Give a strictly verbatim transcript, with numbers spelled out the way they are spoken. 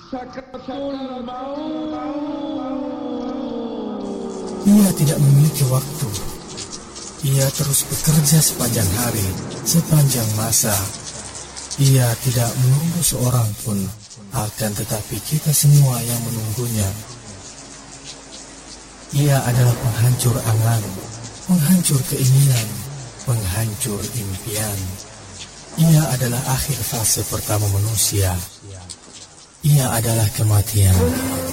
Ia tidak memiliki waktu. Ia terus bekerja sepanjang hari, sepanjang masa. Ia tidak menunggu seorang pun, akan tetapi kita semua yang menunggunya. Ia adalah penghancur angan, penghancur keinginan, penghancur impian. Ia adalah akhir fase pertama manusia. Ia adalah kematian.